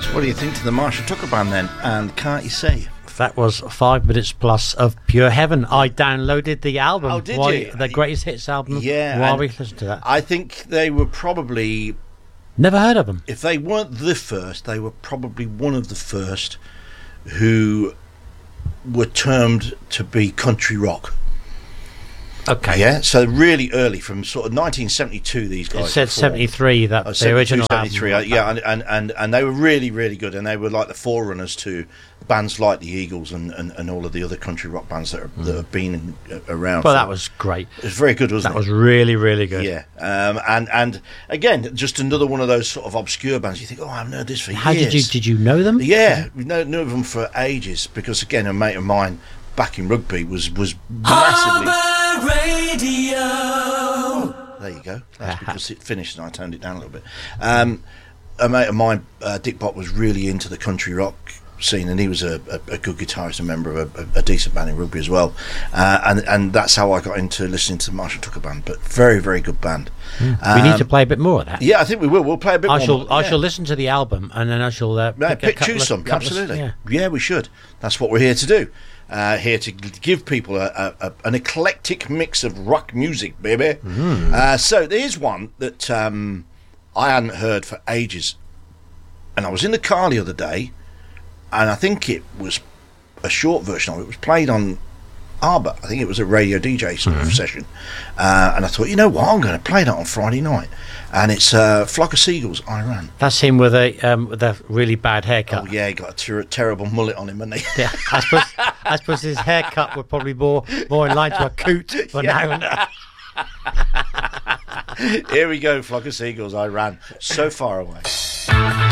What do you think to the Marshall Tucker Band then? And Can't You Say? That was 5 minutes plus of pure heaven. I downloaded the album. Oh, did you? The Greatest Hits album. Yeah. While we listened to that. I think they were probably... Never heard of them. If they weren't the first, they were probably one of the first who were termed to be country rock. Okay. Yeah, so really early, from sort of 1972, these guys. It said 73, that the original 73, album. yeah, and they were really, really good, and they were like the forerunners to bands like the Eagles and all of the other country rock bands that have been around. Well, that was great. It was very good, wasn't it? That was really, really good. Yeah, and again, just another one of those sort of obscure bands. You think, oh, I haven't heard this for How years. did you know them? Yeah, we knew of them for ages, because again, a mate of mine back in rugby was massively... Radio. There you go. That's because it finished and I turned it down a little bit. A mate of mine, Dick Bott, was really into the country rock scene, and he was a good guitarist and member of a decent band in rugby as well. And that's how I got into listening to the Marshall Tucker Band. But very, very good band. We need to play a bit more of that. Yeah, I think we will. We'll play a bit more. I shall listen to the album, and then I shall choose some. Absolutely. Yeah, we should. That's what we're here to do. Here to give people an eclectic mix of rock music, baby. So there's one that I hadn't heard for ages, and I was in the car the other day, and I think it was a short version of it. It was played on Arbor. I think it was a radio DJ sort of session, and I thought, you know what, I'm going to play that on Friday night, and it's Flock of Seagulls, I Ran. That's him with a really bad haircut. Oh yeah, he got a terrible mullet on him, hasn't he? Yeah, I suppose his haircut would probably more in line to a coot for now. Here we go, Flock of Seagulls, I Ran. So far away.